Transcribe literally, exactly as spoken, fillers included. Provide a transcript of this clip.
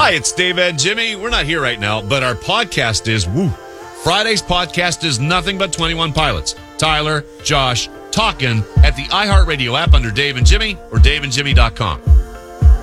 Hi, it's Dave and Jimmy. We're not here right now, but our podcast is, woo. Friday's podcast is nothing but twenty-one Pilots. Tyler, Josh, talking at the iHeartRadio app under Dave and Jimmy or dave and jimmy dot com.